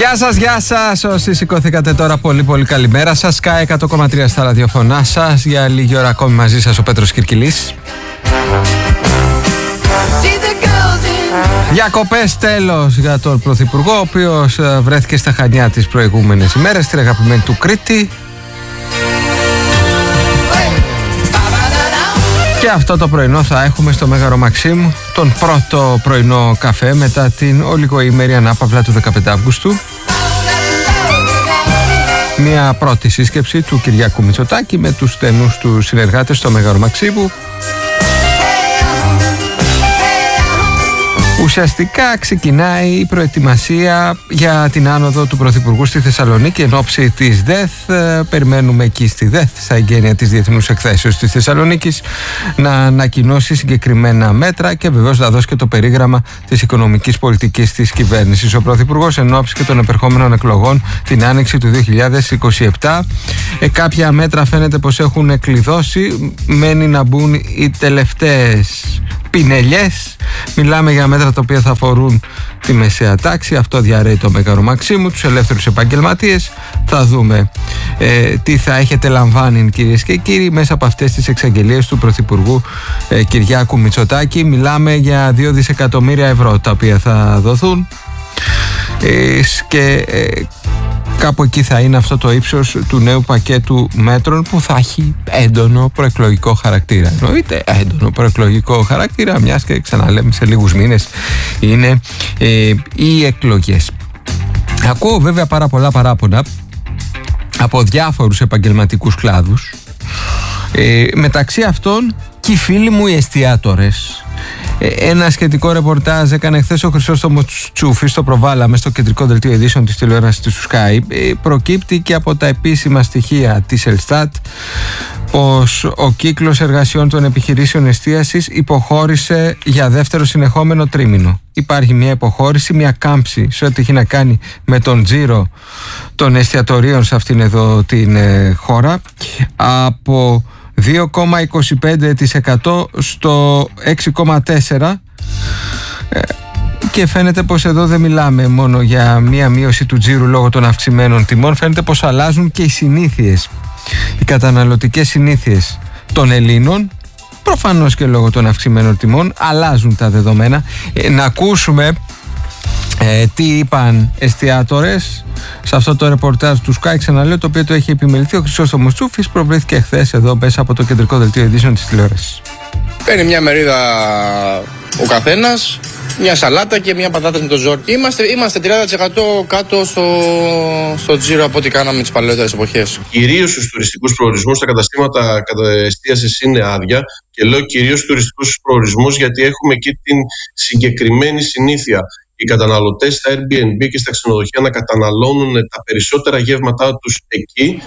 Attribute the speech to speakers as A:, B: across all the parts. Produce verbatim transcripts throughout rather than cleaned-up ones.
A: Γεια σας, γεια σας. Όσοι σηκώθηκατε τώρα, πολύ πολύ καλημέρα σας. Sky εκατό κόμμα τρία στα ραδιοφωνά σας. Για λίγη ώρα ακόμη μαζί σας ο Πέτρος Κυρκυλής. Διακοπές τέλος για τον Πρωθυπουργό, ο οποίος βρέθηκε στα Χανιά τις προηγούμενες ημέρες, στην αγαπημένη του Κρήτη. Και αυτό το πρωινό θα έχουμε στο Μέγαρο Μαξίμου τον πρώτο πρωινό καφέ μετά την ολιγοήμερη ανάπαυλα του δεκαπέντε Αυγούστου. Μια πρώτη σύσκεψη του Κυριάκου Μητσοτάκη με τους στενούς του συνεργάτες στο Μέγαρο Μαξίμου. Ουσιαστικά ξεκινάει η προετοιμασία για την άνοδο του Πρωθυπουργού στη Θεσσαλονίκη εν ώψη της ΔΕΘ. Περιμένουμε εκεί στη ΔΕΘ, στα εγγένεια της Διεθνούς Εκθέσεως της Θεσσαλονίκης, να ανακοινώσει συγκεκριμένα μέτρα και βεβαίως να δώσει και το περίγραμμα της οικονομικής πολιτικής της κυβέρνησης. Ο Πρωθυπουργός εν ώψη και των επερχόμενων εκλογών την άνοιξη του δύο χιλιάδες είκοσι επτά. Ε, κάποια μέτρα φαίνεται πως έχουν κλειδώσει. Μένει να μπουν οι τελευταίες πινελιές. Μιλάμε για μέτρα τα οποία θα αφορούν τη μεσαία τάξη. Αυτό διαρρέει το Μέγαρο Μαξίμου, τους ελεύθερους επαγγελματίες. Θα δούμε ε, τι θα έχετε λαμβάνει, κυρίες και κύριοι, μέσα από αυτές τις εξαγγελίες του Πρωθυπουργού ε, Κυριάκου Μητσοτάκη. Μιλάμε για δύο δισεκατομμύρια ευρώ τα οποία θα δοθούν ε, και ε, κάπου εκεί θα είναι αυτό το ύψος του νέου πακέτου μέτρων που θα έχει έντονο προεκλογικό χαρακτήρα. Εννοείται έντονο προεκλογικό χαρακτήρα, μιας και ξαναλέμε σε λίγους μήνες είναι ε, οι εκλογές. Ακούω βέβαια πάρα πολλά παράπονα από διάφορους επαγγελματικούς κλάδους, ε, μεταξύ αυτών και οι φίλοι μου οι εστιατόρες. Ένα σχετικό ρεπορτάζ έκανε χθες ο Χρυσόστομος Τσούφης, το προβάλαμε στο κεντρικό δελτίο ειδήσεων της τηλεόρασης του Sky. Προκύπτει και από τα επίσημα στοιχεία της Ελστάτ πως ο κύκλος εργασιών των επιχειρήσεων εστίασης υποχώρησε για δεύτερο συνεχόμενο τρίμηνο. Υπάρχει μια υποχώρηση, μια κάμψη σε ό,τι έχει να κάνει με τον τζίρο των εστιατορίων σε αυτήν εδώ την ε, χώρα, από δύο κόμμα είκοσι πέντε τοις εκατό στο έξι κόμμα τέσσερα τοις εκατό, και φαίνεται πως εδώ δεν μιλάμε μόνο για μία μείωση του τζίρου λόγω των αυξημένων τιμών. Φαίνεται πως αλλάζουν και οι συνήθειες, οι καταναλωτικές συνήθειες των Ελλήνων, προφανώς και λόγω των αυξημένων τιμών. Αλλάζουν τα δεδομένα. ε, να ακούσουμε Ε, τι είπαν εστιατόρες σε αυτό το ρεπορτάζ του Sky, ξαναλέω, το οποίο το έχει επιμεληθεί ο Χρυσόστομος Τσούφης. Προβλήθηκε χθες εδώ μέσα από το κεντρικό δελτίο ειδήσεων της τηλεόρασης.
B: Παίρνει μια μερίδα ο καθένας, μια σαλάτα και μια πατάτα με το ζόρι. Είμαστε, είμαστε τριάντα τοις εκατό κάτω στο, στο τζίρο από ό,τι κάναμε τις παλαιότερες εποχές.
C: Κυρίως στους τουριστικούς προορισμούς, τα καταστήματα εστίασης είναι άδεια, και λέω κυρίως στους τουριστικούς προορισμούς γιατί έχουμε εκεί την συγκεκριμένη συνήθεια. Οι καταναλωτές στα Airbnb και στα ξενοδοχεία να καταναλώνουν τα περισσότερα γεύματά τους εκεί.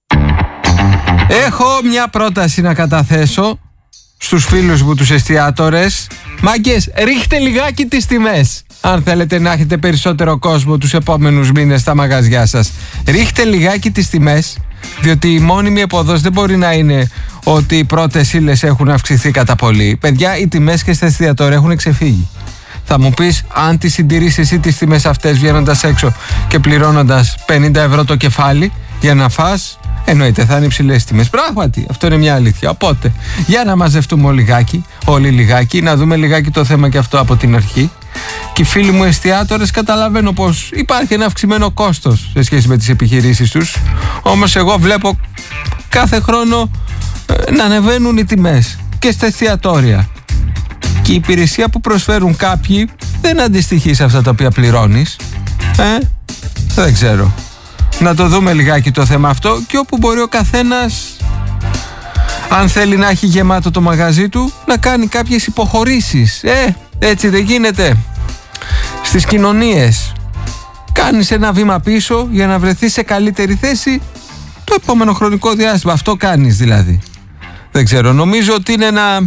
A: Έχω μια πρόταση να καταθέσω στους φίλους μου τους εστιατόρες. Μάγκες, ρίχτε λιγάκι τις τιμές αν θέλετε να έχετε περισσότερο κόσμο τους επόμενους μήνες στα μαγαζιά σας. Ρίχτε λιγάκι τις τιμές, διότι η μόνιμη εποδός δεν μπορεί να είναι ότι οι πρώτες ύλες έχουν αυξηθεί κατά πολύ. Παιδιά, οι τιμές και στα εστιατόρια έχουν ξεφύγει. Θα μου πεις, αν τις συντηρείς εσύ τις τιμές αυτές βγαίνοντας έξω και πληρώνοντας πενήντα ευρώ το κεφάλι για να φας, εννοείται θα είναι υψηλές τιμές. Πράγματι, αυτό είναι μια αλήθεια. Οπότε, για να μαζευτούμε λιγάκι, όλοι λιγάκι, να δούμε λιγάκι το θέμα και αυτό από την αρχή. Και οι φίλοι μου εστιατόρες, καταλαβαίνω πως υπάρχει ένα αυξημένο κόστος σε σχέση με τις επιχειρήσεις τους. Όμως εγώ βλέπω κάθε χρόνο ε, να ανεβαίνουν οι τιμές και στα εστιατόρια. Και η υπηρεσία που προσφέρουν κάποιοι δεν αντιστοιχεί σε αυτά τα οποία πληρώνεις. Ε, δεν ξέρω. Να το δούμε λιγάκι το θέμα αυτό, και όπου μπορεί ο καθένας, αν θέλει να έχει γεμάτο το μαγαζί του, να κάνει κάποιες υποχωρήσεις. Ε, έτσι δεν γίνεται στις κοινωνίες? Κάνεις ένα βήμα πίσω για να βρεθείς σε καλύτερη θέση το επόμενο χρονικό διάστημα. Αυτό κάνεις δηλαδή. Δεν ξέρω, νομίζω ότι είναι ένα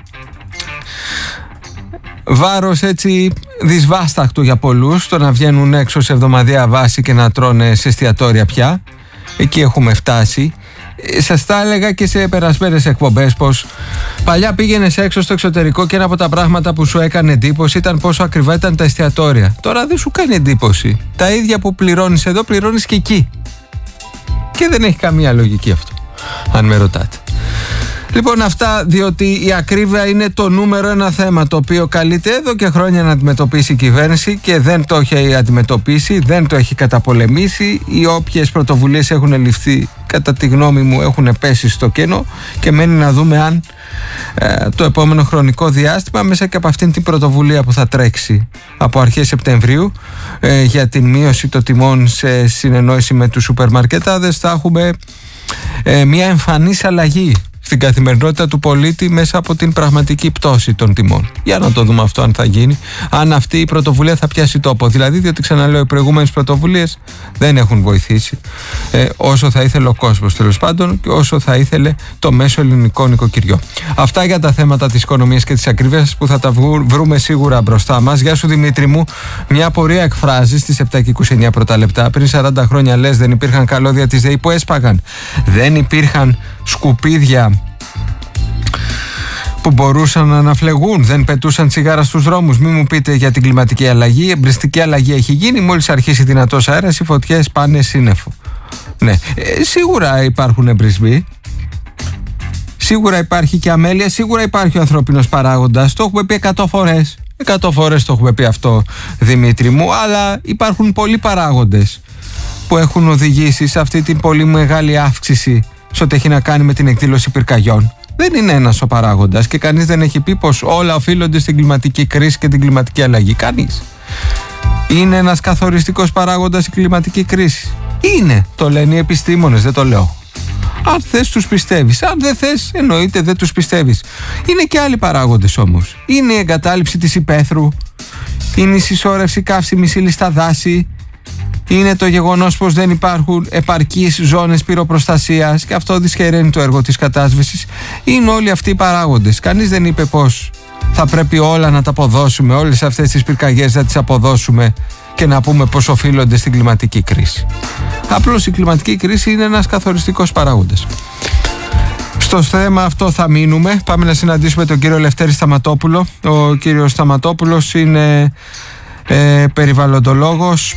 A: βάρος έτσι δυσβάσταχτο για πολλούς το να βγαίνουν έξω σε εβδομαδιαία βάση και να τρώνε σε εστιατόρια πια. Εκεί έχουμε φτάσει. Σας τα έλεγα και σε περασμένες εκπομπές πως παλιά πήγαινες έξω στο εξωτερικό και ένα από τα πράγματα που σου έκανε εντύπωση ήταν πόσο ακριβά ήταν τα εστιατόρια. Τώρα δεν σου κάνει εντύπωση. Τα ίδια που πληρώνεις εδώ πληρώνεις και εκεί. Και δεν έχει καμία λογική αυτό, αν με ρωτάτε. Λοιπόν, αυτά, διότι η ακρίβεια είναι το νούμερο ένα θέμα το οποίο καλείται εδώ και χρόνια να αντιμετωπίσει η κυβέρνηση και δεν το έχει αντιμετωπίσει, δεν το έχει καταπολεμήσει. Οι όποιες πρωτοβουλίες έχουν ληφθεί, κατά τη γνώμη μου, έχουν πέσει στο κενό και μένει να δούμε αν ε, το επόμενο χρονικό διάστημα, μέσα και από αυτήν την πρωτοβουλία που θα τρέξει από αρχές Σεπτεμβρίου ε, για την μείωση των τιμών σε συνεννόηση με τους σούπερ μαρκετάδες, θα έχουμε ε, μια εμφανής αλλαγή στην καθημερινότητα του πολίτη μέσα από την πραγματική πτώση των τιμών. Για να το δούμε αυτό, αν θα γίνει, αν αυτή η πρωτοβουλία θα πιάσει τόπο. Δηλαδή, διότι ξαναλέω, οι προηγούμενες πρωτοβουλίες δεν έχουν βοηθήσει ε, όσο θα ήθελε ο κόσμος, τέλος πάντων, και όσο θα ήθελε το μέσο ελληνικό νοικοκυριό. Αυτά για τα θέματα της οικονομίας και της ακρίβειας που θα τα βρούμε σίγουρα μπροστά μας. Γεια σου, Δημήτρη μου. Μια απορία εκφράζει στις επτά και είκοσι εννέα πρώτα λεπτά. Πριν σαράντα χρόνια, λες, δεν υπήρχαν καλώδια της ΔΕΗ που έσπαγαν. Δεν υπήρχαν σκουπίδια που μπορούσαν να αναφλεγούν, δεν πετούσαν τσιγάρα στους δρόμους. Μην μου πείτε για την κλιματική αλλαγή. Η εμπριστική αλλαγή έχει γίνει. Μόλις αρχίσει δυνατός αέρας, οι φωτιές πάνε σύννεφο. Ναι, ε, σίγουρα υπάρχουν εμπρισμοί. Σίγουρα υπάρχει και αμέλεια. Σίγουρα υπάρχει ο ανθρώπινος παράγοντας. Το έχουμε πει εκατό φορές. Εκατό φορές το έχουμε πει αυτό, Δημήτρη μου. Αλλά υπάρχουν πολλοί παράγοντες που έχουν οδηγήσει σε αυτή την πολύ μεγάλη αύξηση σε ό,τι έχει να κάνει με την εκδήλωση πυρκαγιών. Δεν είναι ένας ο παράγοντας και κανείς δεν έχει πει πως όλα οφείλονται στην κλιματική κρίση και την κλιματική αλλαγή. Κανείς. Είναι ένας καθοριστικός παράγοντας η κλιματική κρίση. Είναι. Το λένε οι επιστήμονες, δεν το λέω. Αν θες τους πιστεύεις. Αν δεν θες, εννοείται δεν τους πιστεύεις. Είναι και άλλοι παράγοντες όμως. Είναι η εγκατάλειψη της υπαίθρου. Είναι η συσσόρευση καύσιμης ύλης στα δάση. Είναι το γεγονός πως δεν υπάρχουν επαρκείς ζώνες πυροπροστασίας και αυτό δυσχεραίνει το έργο της κατάσβεσης. Είναι όλοι αυτοί οι παράγοντες. Κανείς δεν είπε πως θα πρέπει όλα να τα αποδώσουμε, όλες αυτές τις πυρκαγιές να τις αποδώσουμε και να πούμε πως οφείλονται στην κλιματική κρίση. Απλώς η κλιματική κρίση είναι ένας καθοριστικός παράγοντας. Στο θέμα αυτό θα μείνουμε. Πάμε να συναντήσουμε τον κύριο Λευτέρη Σταματόπουλο. Ο κύριος Σταματόπουλος είναι ε, περιβαλλοντολόγος,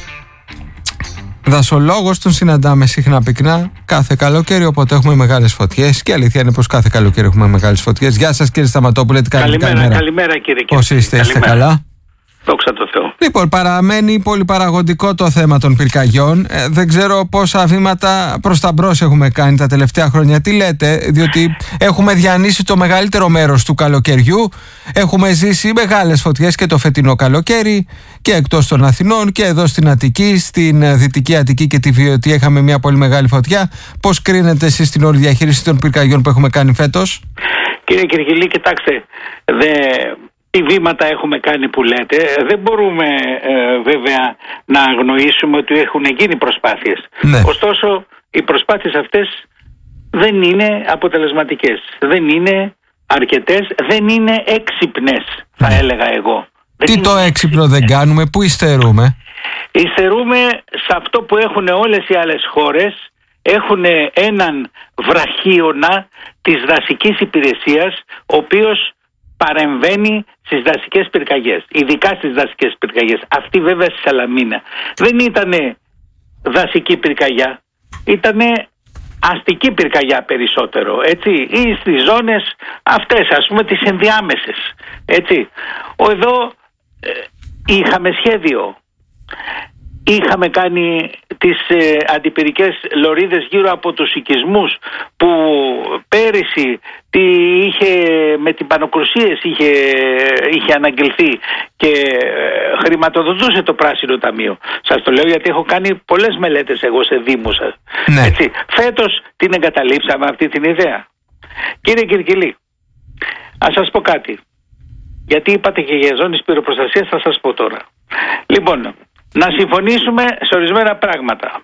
A: δασολόγος, τον συναντάμε συχνά πυκνά κάθε καλοκαίρι, οπότε έχουμε μεγάλες φωτιές και αλήθεια είναι πως κάθε καλοκαίρι έχουμε μεγάλες φωτιές. Γεια σας, κύριε Σταματόπουλε, τι κάνετε?
D: Καλημέρα, καλημέρα κύριε.
A: Πώς είστε, είστε καλά?
D: Δόξα τω Θεώ.
A: Λοιπόν, παραμένει πολύ παραγωγικό το θέμα των πυρκαγιών. Ε, δεν ξέρω πόσα βήματα προς τα μπρος έχουμε κάνει τα τελευταία χρόνια. Τι λέτε, διότι έχουμε διανύσει το μεγαλύτερο μέρος του καλοκαιριού. Έχουμε ζήσει μεγάλες φωτιές και το φετινό καλοκαίρι και εκτός των Αθηνών και εδώ στην Αττική, στην Δυτική Αττική και τη Βιωτή είχαμε μια πολύ μεγάλη φωτιά. Πώς κρίνετε εσείς την όλη διαχείριση των πυρκαγιών που έχουμε κάνει φέτος?
D: Κύριε Κυρκυλή, κοιτάξτε, δε... τι βήματα έχουμε κάνει που λέτε. Δεν μπορούμε ε, βέβαια να αγνοήσουμε ότι έχουν γίνει προσπάθειες. Ναι. Ωστόσο, οι προσπάθειες αυτές δεν είναι αποτελεσματικές. Δεν είναι αρκετές, δεν είναι έξυπνες, θα ναι. έλεγα εγώ.
A: Τι
D: δεν
A: το έξυπνο δεν κάνουμε, πού υστερούμε?
D: Υστερούμε σε αυτό που έχουν όλες οι άλλες χώρες. Έχουν έναν βραχίωνα της δασικής υπηρεσίας, ο οποίος παρεμβαίνει στις δασικές πυρκαγιές, ειδικά στις δασικές πυρκαγιές. Αυτή βέβαια στη Σαλαμίνα δεν ήτανε δασική πυρκαγιά, ήτανε αστική πυρκαγιά περισσότερο, έτσι, ή στις ζώνες αυτές, ας πούμε, τις ενδιάμεσες, έτσι. Εδώ ε, είχαμε σχέδιο. Είχαμε κάνει τις ε, αντιπυρικές λωρίδες γύρω από τους οικισμούς που πέρυσι τι είχε, με την Πανοκρουσίες είχε, είχε αναγγελθεί και ε, χρηματοδοτούσε το Πράσινο Ταμείο. Σας το λέω γιατί έχω κάνει πολλές μελέτες εγώ σε δήμους. Ναι. Έτσι. Φέτος την εγκαταλείψαμε αυτή την ιδέα. Κύριε Κυρκυλή, ας σας πω κάτι. Γιατί είπατε και για ζώνες πυροπροστασίας, θα σας πω τώρα. Λοιπόν, να συμφωνήσουμε σε ορισμένα πράγματα.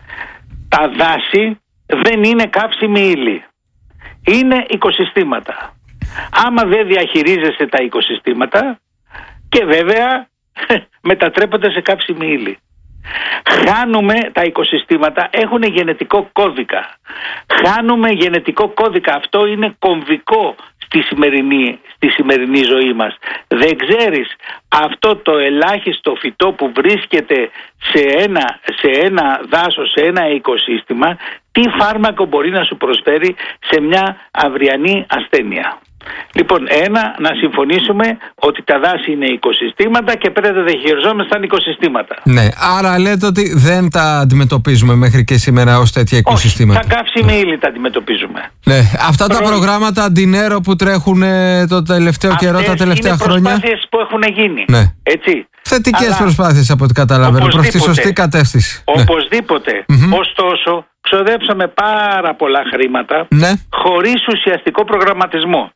D: Τα δάση δεν είναι καύσιμη ύλη. Είναι οικοσυστήματα. Άμα δεν διαχειρίζεσαι τα οικοσυστήματα και βέβαια μετατρέπονται σε καύσιμη ύλη. Χάνουμε τα οικοσυστήματα, έχουν γενετικό κώδικα. Χάνουμε γενετικό κώδικα. Αυτό είναι κομβικό στη σημερινή, στη σημερινή ζωή μας. Δεν ξέρεις αυτό το ελάχιστο φυτό που βρίσκεται σε ένα, σε ένα δάσος, σε ένα οικοσύστημα, τι φάρμακο μπορεί να σου προσφέρει σε μια αυριανή ασθένεια. Λοιπόν, ένα, να συμφωνήσουμε ότι τα δάση είναι οικοσυστήματα και πρέπει να διαχειριζόμαστε σαν οικοσυστήματα.
A: Ναι, άρα λέτε ότι δεν τα αντιμετωπίζουμε μέχρι και σήμερα ως τέτοια οικοσυστήματα.
D: Όχι, τα καύσιμη ύλη τα αντιμετωπίζουμε.
A: Ναι, αυτά Προ... τα προγράμματα αντινέρο που τρέχουν το τελευταίο
D: Αυτές
A: καιρό, τα τελευταία
D: είναι
A: χρόνια.
D: Είναι προσπάθειες που έχουν γίνει.
A: Ναι.
D: Έτσι.
A: Θετικές
D: Αλλά...
A: προσπάθειες από ό,τι καταλαβαίνω, προς τη σωστή κατεύθυνση.
D: Οπωσδήποτε. Ναι. Mm-hmm. Ωστόσο, ξοδέψαμε πάρα πολλά χρήματα, ναι, χωρίς ουσιαστικό προγραμματισμό.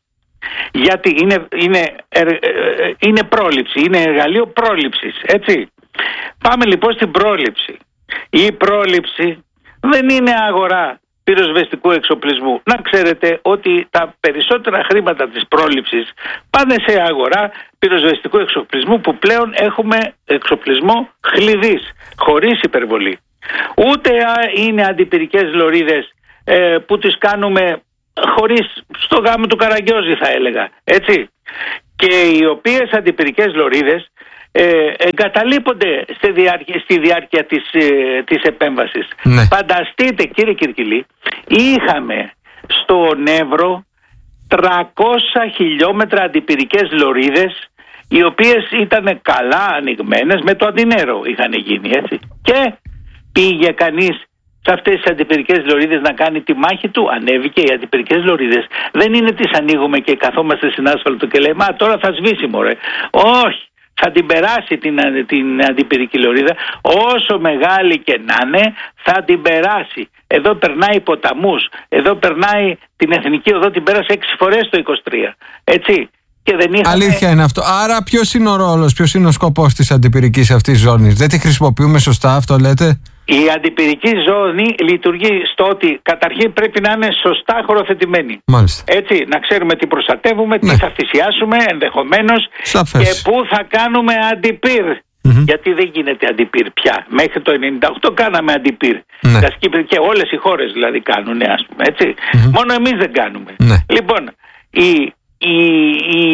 D: Γιατί είναι, είναι, ε, ε, είναι πρόληψη, είναι εργαλείο πρόληψης, έτσι. Πάμε λοιπόν στην πρόληψη. Η πρόληψη δεν είναι αγορά πυροσβεστικού εξοπλισμού. Να ξέρετε ότι τα περισσότερα χρήματα της πρόληψης πάνε σε αγορά πυροσβεστικού εξοπλισμού, που πλέον έχουμε εξοπλισμό χλειδής, χωρίς υπερβολή. Ούτε είναι αντιπυρικές λωρίδες ε, που τις κάνουμε χωρίς, στο γάμο του Καραγκιόζη θα έλεγα, έτσι. Και οι οποίες αντιπυρικές λωρίδες ε, εγκαταλείπονται στη διάρκεια, στη διάρκεια της, ε, της επέμβασης. Ναι. Φανταστείτε, κύριε Κυρκυλή, είχαμε στον Εύρο τριακόσια χιλιόμετρα αντιπυρικές λωρίδες, οι οποίες ήταν καλά ανοιγμένες, με το αντινέρο είχαν γίνει, έτσι. Και πήγε κανείς σε αυτές τις αντιπυρικές λωρίδες να κάνει τη μάχη του, ανέβηκε. Οι αντιπυρικές λωρίδες δεν είναι τις ανοίγουμε και καθόμαστε στην άσφαλτο και λέμε «Α, τώρα θα σβήσει, μωρέ». Όχι, θα την περάσει την, την αντιπυρική λωρίδα, όσο μεγάλη και να είναι, θα την περάσει. Εδώ περνάει ποταμούς, εδώ περνάει την Εθνική Οδό, την πέρασε έξι φορές το είκοσι τρία, έτσι. Και δεν είχαμε...
A: Αλήθεια είναι αυτό. Άρα ποιος είναι ο ρόλος, ποιος είναι ο σκοπός της αντιπυρικής αυτής ζώνης? Δεν τη χρησιμοποιούμε σωστά, αυτό λέτε?
D: Η αντιπυρική ζώνη λειτουργεί στο ότι καταρχήν πρέπει να είναι σωστά χωροθετημένη.
A: Μάλιστα.
D: Έτσι, να ξέρουμε τι προστατεύουμε, ναι, τι θα θυσιάσουμε ενδεχομένως.
A: Σαφές.
D: Και πού θα κάνουμε αντιπυρ. Mm-hmm. Γιατί δεν γίνεται αντιπυρ πια. Μέχρι το ενενήντα οκτώ κάναμε αντιπυρ. Ναι. Και όλες οι χώρες δηλαδή κάνουν, ας πούμε, έτσι. Mm-hmm. Μόνο εμείς δεν κάνουμε. Ναι. Λοιπόν, η... Η, η,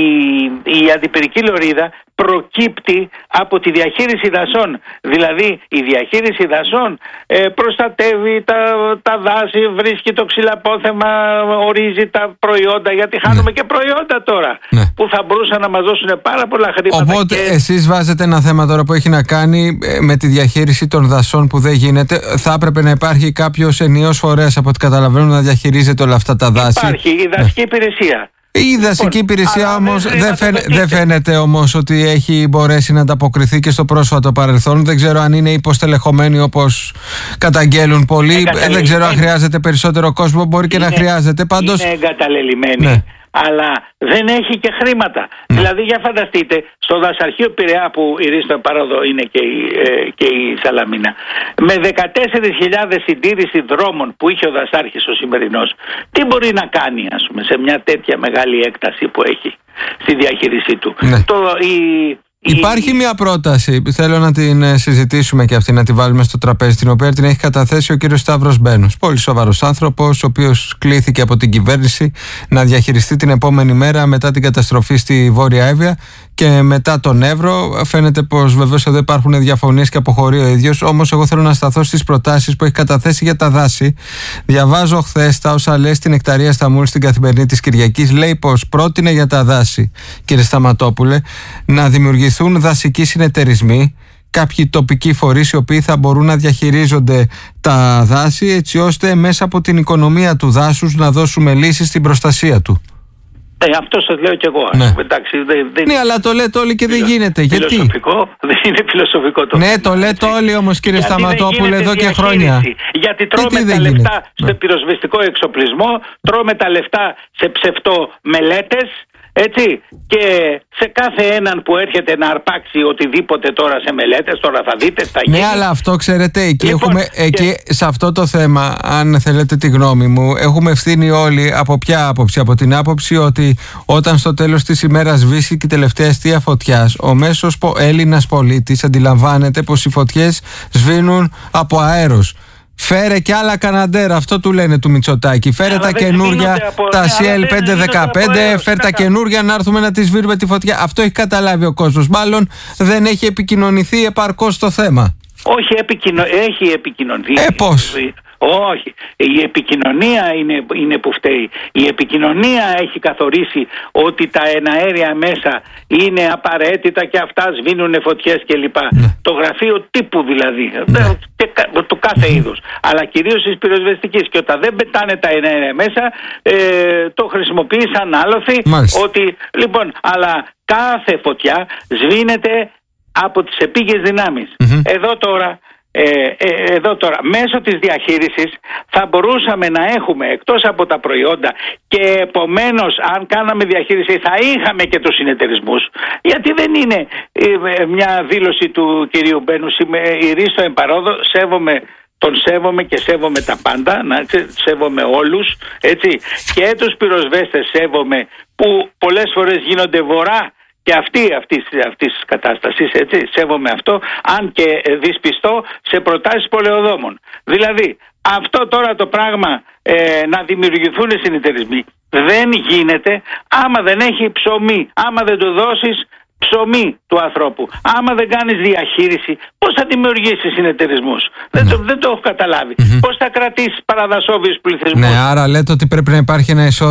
D: η αντιπυρική λωρίδα προκύπτει από τη διαχείριση δασών. Δηλαδή η διαχείριση δασών ε, προστατεύει τα, τα δάση, βρίσκει το ξυλαπόθεμα, ορίζει τα προϊόντα, γιατί χάνουμε, ναι, και προϊόντα τώρα, ναι, που θα μπορούσαν να μας δώσουν πάρα πολλά χρήματα.
A: Οπότε
D: και...
A: εσείς βάζετε ένα θέμα τώρα που έχει να κάνει με τη διαχείριση των δασών που δεν γίνεται. Θα έπρεπε να υπάρχει κάποιος ενιαίος φορέας, από ό,τι καταλαβαίνω, να διαχειρίζεται όλα αυτά τα δάση.
D: Υπάρχει η δασική, ναι, υπηρεσία.
A: Η δασική υπηρεσία όμως δεν φαίνεται, δεν φαίνεται όμως ότι έχει μπορέσει να ανταποκριθεί και στο πρόσφατο παρελθόν. Δεν ξέρω αν είναι υποστελεχωμένη όπως καταγγέλουν πολλοί. Δεν ξέρω αν χρειάζεται περισσότερο κόσμο. Μπορεί και είναι, να χρειάζεται. Πάντως...
D: Είναι εγκαταλελειμμένη. Ναι. Αλλά δεν έχει και χρήματα. Mm. Δηλαδή, για φανταστείτε, στο δασαρχείο Πειραιά, που η Ρίστο Παρόδο είναι και η, ε, και η Σαλαμίνα, με δεκατέσσερις χιλιάδες συντήρηση δρόμων που είχε ο δασάρχης ο σημερινός, τι μπορεί να κάνει, ας πούμε, σε μια τέτοια μεγάλη έκταση που έχει στη διαχείρισή του?
A: Ναι.
D: Το, η,
A: Υπάρχει μια πρόταση, θέλω να την συζητήσουμε και αυτή, να τη βάλουμε στο τραπέζι, την οποία την έχει καταθέσει ο κύριος Σταύρος Μπένος. Πολύ σοβαρός άνθρωπος, ο οποίος κλήθηκε από την κυβέρνηση να διαχειριστεί την επόμενη μέρα μετά την καταστροφή στη Βόρεια Εύβοια και μετά τον Εύρο. Φαίνεται πως βεβαίως εδώ υπάρχουν διαφωνίες και αποχωρεί ο ίδιος. Όμως, εγώ θέλω να σταθώ στις προτάσεις που έχει καταθέσει για τα δάση. Διαβάζω χθες τα όσα λέει στην Νεκταρία Σταμούλη στην Καθημερινή της Κυριακής. Λέει πως πρότεινε για τα δάση, κύριε Σταματόπουλε, να δημιουργηθούν δασικοί συνεταιρισμοί, κάποιοι τοπικοί φορείς οι οποίοι θα μπορούν να διαχειρίζονται τα δάση, έτσι ώστε μέσα από την οικονομία του δάσους να δώσουμε λύσεις στην προστασία του.
D: Ε, αυτό σας λέω κι εγώ.
A: Ναι,
D: εντάξει, δεν, δεν...
A: ναι, αλλά το λέτε όλοι και δεν γίνεται. Γιατί?
D: Φιλοσοφικό, δεν είναι φιλοσοφικό το.
A: Ναι, το λέτε όλοι όμως, κύριε γιατί Σταματόπουλε, εδώ και χρόνια.
D: Γιατί τρώμε τα λεφτά σε πυροσβεστικό εξοπλισμό, τρώμε τα λεφτά σε ψευτομελέτες, Έτσι, και σε κάθε έναν που έρχεται να αρπάξει οτιδήποτε τώρα σε μελέτες, τώρα θα δείτε, θα γίνει.
A: Ναι, αλλά αυτό ξέρετε, εκεί
D: Λοιπόν,
A: έχουμε, εκεί,
D: και...
A: σε αυτό το θέμα, αν θέλετε τη γνώμη μου, έχουμε ευθύνη όλοι. Από ποια άποψη? Από την άποψη ότι όταν στο τέλος της ημέρας σβήσει και η τελευταία εστία φωτιάς, ο μέσος Έλληνας πολίτης αντιλαμβάνεται πως οι φωτιές σβήνουν από αέρος. Φέρε και άλλα καναντέρα, αυτό του λένε του Μητσοτάκη. Φέρε
D: αλλά
A: τα καινούρια,
D: από...
A: τα
D: ναι,
A: σι ελ πεντακόσια δεκαπέντε, φέρε τα καινούρια να έρθουμε να τη σβήνουμε τη φωτιά. Αυτό έχει καταλάβει ο κόσμος. Μάλλον δεν έχει επικοινωνηθεί επαρκώς το θέμα.
D: Όχι, επικοινω... έχει επικοινωνηθεί.
A: Ε, πώς?
D: Όχι. Η επικοινωνία είναι, είναι που φταίει. Η επικοινωνία έχει καθορίσει ότι τα εναέρια μέσα είναι απαραίτητα και αυτά σβήνουν φωτιές κλπ. Ναι. Το γραφείο τύπου δηλαδή. Ναι. Και του κάθε είδους. Αλλά κυρίως της πυροσβεστικής. Και όταν δεν πετάνε τα εναέρια μέσα, ε, το χρησιμοποιεί σαν άλοθη. Ότι, λοιπόν, αλλά κάθε φωτιά σβήνεται από τις επίγειες δυνάμεις. Mm-hmm. Εδώ τώρα Ε, ε, εδώ τώρα μέσω της διαχείρισης θα μπορούσαμε να έχουμε, εκτός από τα προϊόντα, και επομένως αν κάναμε διαχείριση θα είχαμε και τους συνεταιρισμούς, γιατί δεν είναι ε, μια δήλωση του κυρίου Μπένου η ρίστο εμπαρόδο, σέβομαι, τον σέβομαι και σέβομαι τα πάντα, να, σέβομαι όλους, έτσι, και τους πυροσβέστες σέβομαι που πολλές φορές γίνονται βορρά και αυτή αυτής της κατάστασης, έτσι, σέβομαι αυτό, αν και δυσπιστώ σε προτάσεις πολεοδόμων. Δηλαδή, αυτό τώρα το πράγμα ε, να δημιουργηθούν συνεταιρισμοί δεν γίνεται άμα δεν έχει ψωμί, άμα δεν του δώσεις ψωμί του ανθρώπου, άμα δεν κάνεις διαχείριση, πώς θα δημιουργήσεις συνεταιρισμούς? Mm-hmm. Δεν, το, δεν το έχω καταλάβει. Mm-hmm. Πώς θα κρατήσεις παραδασόβιους πληθυσμούς?
A: Ναι, άρα λέτε ότι πρέπει να υπάρχει ένα